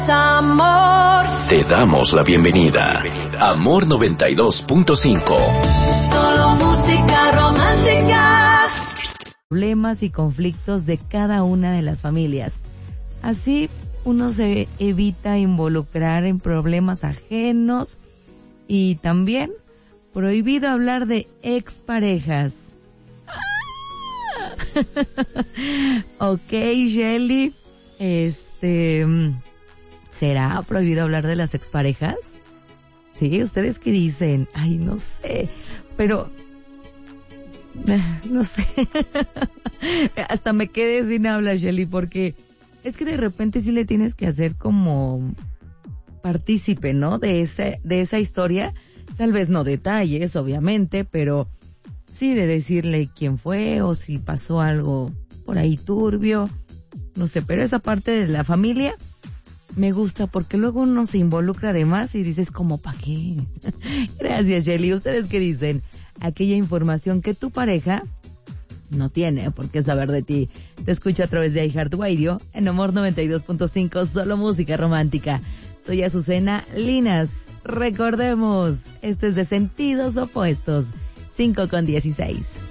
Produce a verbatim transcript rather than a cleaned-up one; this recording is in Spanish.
Amor. Te damos la bienvenida. Amor noventa y dos punto cinco. Solo música romántica. Problemas y conflictos de cada una de las familias. Así uno se evita involucrar en problemas ajenos y también prohibido hablar de exparejas. Ok, Shelly, este, ¿será prohibido hablar de las exparejas? Sí, ¿ustedes qué dicen? Ay, no sé, pero no sé. Hasta me quedé sin hablar, Shelly, porque es que de repente sí le tienes que hacer como partícipe, ¿no? De esa, de esa historia. Tal vez no detalles, obviamente, pero sí de decirle quién fue o si pasó algo por ahí turbio. No sé, pero esa parte de la familia me gusta porque luego uno se involucra de más y dices como, ¿pa' qué? Gracias, Shelly. ¿Ustedes qué dicen? Aquella información que tu pareja no tiene por qué saber de ti. Te escucho a través de iHeartRadio en Amor noventa y dos punto cinco, solo música romántica. Soy Azucena Linas. Recordemos, este es de Sentidos Opuestos, cinco con dieciséis.